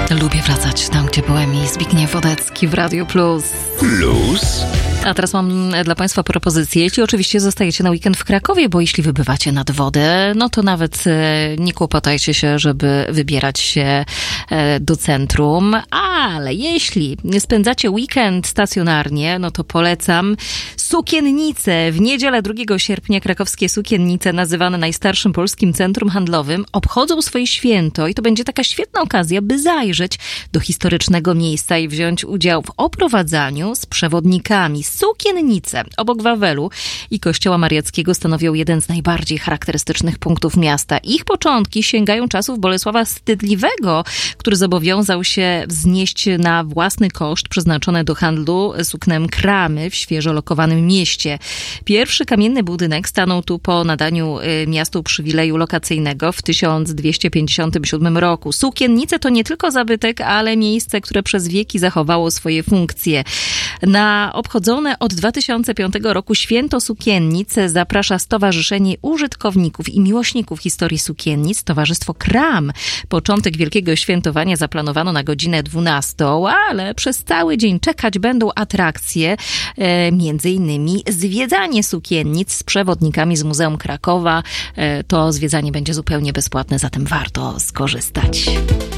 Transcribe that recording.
Lubię wracać tam, gdzie byłem i Zbigniew Wodecki w Radio Plus. A teraz mam dla Państwa propozycję. Jeśli oczywiście zostajecie na weekend w Krakowie, bo jeśli wybywacie nad wodę, no to nawet nie kłopotajcie się, żeby wybierać się do centrum. Ale jeśli spędzacie weekend stacjonarnie, no to polecam Sukiennice. W niedzielę 2 sierpnia krakowskie Sukiennice, nazywane najstarszym polskim centrum handlowym, obchodzą swoje święto i to będzie taka świetna okazja, by zajrzeć do historycznego miejsca i wziąć udział w oprowadzaniu z przewodnikami. Sukiennice obok Wawelu i Kościoła Mariackiego stanowią jeden z najbardziej charakterystycznych punktów miasta. Ich początki sięgają czasów Bolesława Wstydliwego, który zobowiązał się wznieść na własny koszt przeznaczone do handlu suknem kramy w świeżo lokowanym mieście. Pierwszy kamienny budynek stanął tu po nadaniu miastu przywileju lokacyjnego w 1257 roku. Sukiennice to nie tylko zabytek, ale miejsce, które przez wieki zachowało swoje funkcje. Na obchodzone od 2005 roku Święto Sukiennic zaprasza Stowarzyszenie Użytkowników i Miłośników Historii Sukiennic, Towarzystwo Kram. Początek wielkiego świętowania zaplanowano na godzinę 12, ale przez cały dzień czekać będą atrakcje, między innymi zwiedzanie sukiennic z przewodnikami z Muzeum Krakowa. To zwiedzanie będzie zupełnie bezpłatne, zatem warto skorzystać.